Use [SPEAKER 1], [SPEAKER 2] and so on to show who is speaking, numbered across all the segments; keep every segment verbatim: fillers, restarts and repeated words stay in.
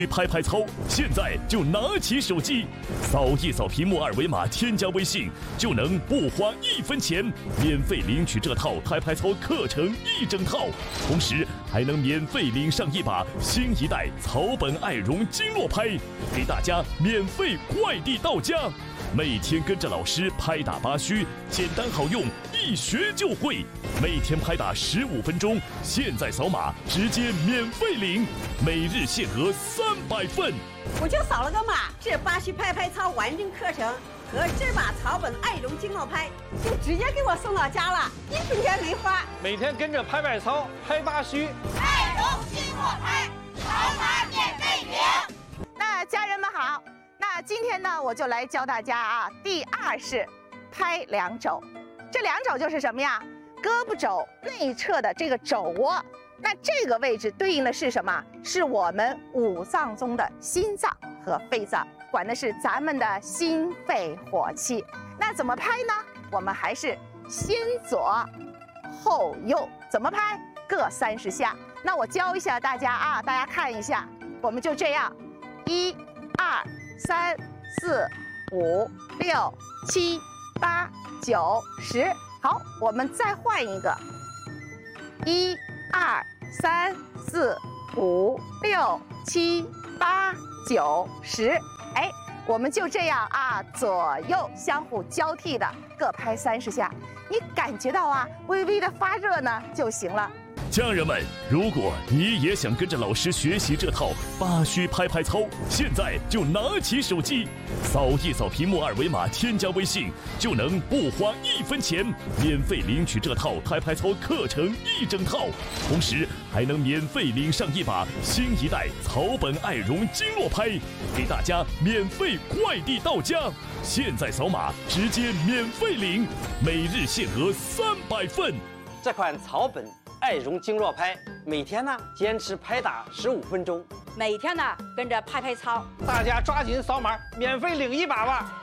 [SPEAKER 1] 拍拍操，现在就拿起手机，扫一扫屏幕二维码，添加微信，就能不花一分钱免费领取这套拍拍操课程一整套，同时还能免费领上一把新一代草本爱绒经络拍，给大家免费快递到家。每天跟着老师拍打八虚，简单好用，一学就会。每天拍打十五分钟，现在扫码直接免费领，每日限额三百份。
[SPEAKER 2] 我就扫了个码，这八虚拍拍操完整课程和这把草本爱绒经络拍就直接给我送到家了，一分钱没花。
[SPEAKER 3] 每天跟着拍拍操、拍八虚，
[SPEAKER 4] 爱绒经络拍，扫码免费领。
[SPEAKER 5] 那家人们好。那今天呢，我就来教大家啊，第二式拍两肘。这两肘就是什么呀？胳膊肘内侧的这个肘窝，那这个位置对应的是什么？是我们五脏中的心脏和肺脏，管的是咱们的心肺火气。那怎么拍呢？我们还是先左后右，怎么拍？各三十下。那我教一下大家啊，大家看一下，我们就这样，一、二。三四五六七八九十，好，我们再换一个，一二三四五六七八九十，哎，我们就这样啊，左右相互交替的各拍三十下，你感觉到啊，微微的发热呢就行了。
[SPEAKER 1] 家人们，如果你也想跟着老师学习这套八虚拍拍操，现在就拿起手机，扫一扫屏幕二维码，添加微信，就能不花一分钱免费领取这套拍拍操课程一整套，同时还能免费领上一把新一代草本爱绒经络拍，给大家免费快递到家。现在扫码直接免费领，每日限额三百份。
[SPEAKER 6] 这款草本爱绒经络拍，每天呢坚持拍打十五分钟，
[SPEAKER 2] 每天呢跟着拍拍操，
[SPEAKER 3] 大家抓紧扫码，免费领一把吧。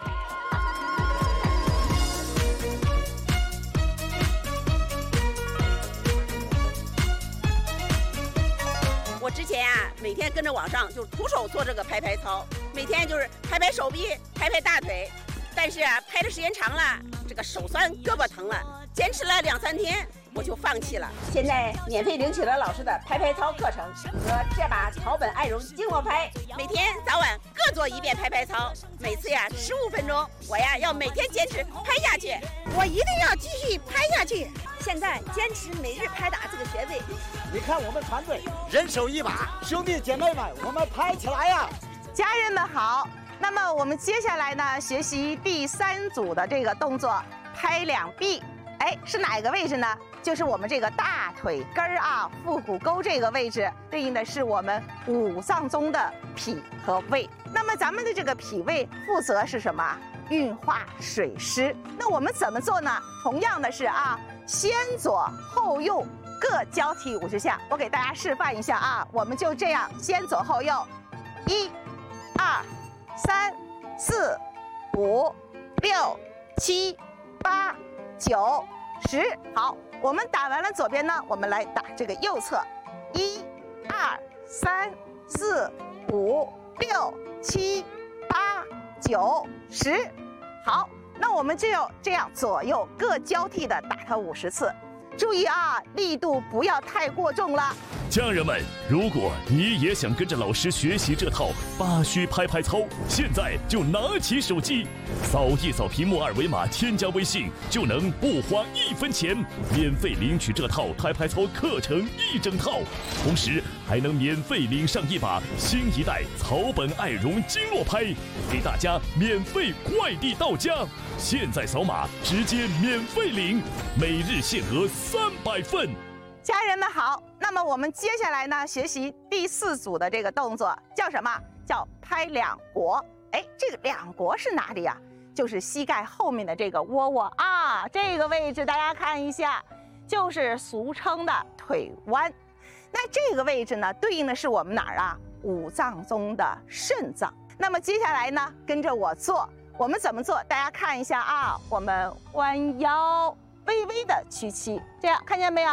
[SPEAKER 2] 我之前啊，每天跟着网上就徒手做这个拍拍操，每天就是拍拍手臂，拍拍大腿，但是啊，拍的时间长了，这个手酸，胳膊疼了，坚持了两三天。我就放弃了。现在免费领取了老师的拍拍操课程和这把草本爱绒经络拍，每天早晚各做一遍拍拍操，每次呀十五分钟。我呀要每天坚持拍下去，我一定要继续拍下去。现在坚持每日拍打这个穴位。
[SPEAKER 7] 你看我们团队人手一把，兄弟姐妹们，我们拍起来呀！
[SPEAKER 5] 家人们好。那么我们接下来呢，学习第三组的这个动作，拍两臂。哎，是哪个位置呢？就是我们这个大腿根儿啊，腹股沟这个位置，对应的是我们五脏中的脾和胃。那么咱们的这个脾胃负责是什么？运化水湿。那我们怎么做呢？同样的是啊，先左后右各交替五十下。我给大家示范一下啊，我们就这样，先左后右，一、二、三、四、五、六、七、八、九、十。好，我们打完了左边呢，我们来打这个右侧，一、二、三、四、五、六、七、八、九、十。好，那我们就要这样左右各交替的打它五十次。注意啊，力度不要太过重了。
[SPEAKER 1] 家人们，如果你也想跟着老师学习这套八虚拍拍操，现在就拿起手机，扫一扫屏幕二维码，添加微信，就能不花一分钱免费领取这套拍拍操课程一整套，同时还能免费领上一把新一代草本爱绒经络拍，给大家免费快递到家。现在扫码直接免费领，每日限额三百份。
[SPEAKER 5] 家人们好，那么我们接下来呢，学习第四组的这个动作叫什么？叫拍两国。哎，这个两国是哪里呀？就是膝盖后面的这个窝窝啊，这个位置大家看一下，就是俗称的腿弯。那这个位置呢，对应的是我们哪儿啊？五脏中的肾脏。那么接下来呢，跟着我做，我们怎么做？大家看一下啊，我们弯腰，微微的屈膝，这样看见没有？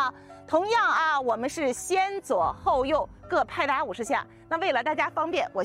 [SPEAKER 5] 同样啊，我们是先左后右各拍打五十下。那为了大家方便，我